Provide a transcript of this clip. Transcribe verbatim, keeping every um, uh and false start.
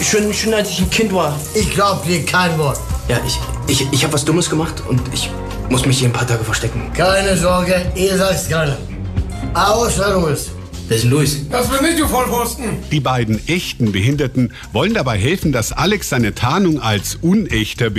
Schon, schon als ich ein Kind war. Ich glaub dir kein Wort. Ja, ich, ich, ich habe was Dummes gemacht und ich muss mich hier ein paar Tage verstecken. Keine Sorge, ihr seid's keiner. Außer Louis. Wer ist denn Louis? Das bin ich, du Vollpfosten. Die beiden echten Behinderten wollen dabei helfen, dass Alex seine Tarnung als unechter